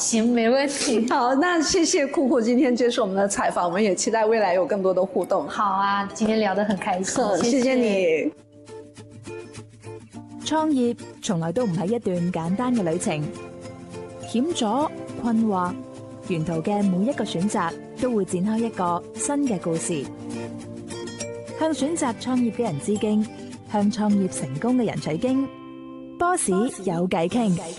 行，没问题。 好，那谢谢酷酷今天接受我们的采访，我们也期待未来有更多的互动。 好啊，今天聊得很开心， 谢谢你。 創業從來都唔係一段簡單嘅旅程，險阻、困惑，沿途嘅每一個選擇都會展開一個新嘅故事。向選擇創業嘅人致敬，向創業成功嘅人取經。波士有偈傾。